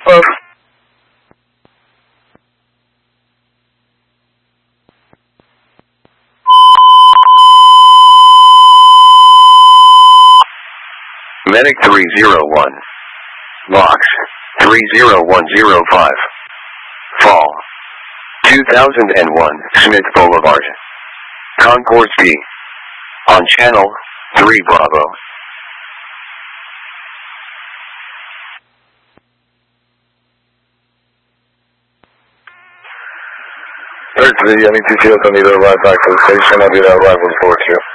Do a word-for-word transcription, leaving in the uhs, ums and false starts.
Uh, Medic three zero one. Locks, three zero one zero five. Fall, two thousand one, Smith Boulevard. Concourse B. On channel, three Bravo. Third to the N E T C S, I need to arrive back to the station. I'll be there arrival report you.